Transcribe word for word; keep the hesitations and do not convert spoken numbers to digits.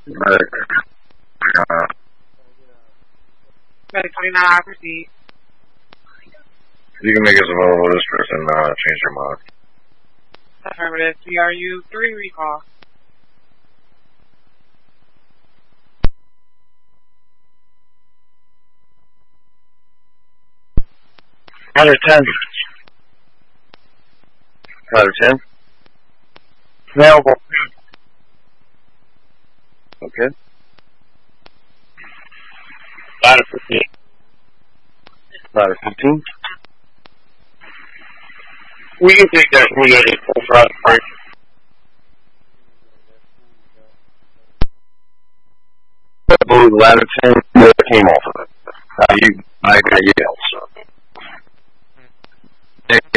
But, uh, Medic twenty-nine, I proceed. you can make us available to this person, uh, change your mod. Affirmative. C R U three recall. Ladder ten. Ladder ten. Available. Okay. Ladder fifteen. Ladder fifteen. We can take that from the full front break. Blue ladder ten came off of it. Uh, you, I got yelled, so.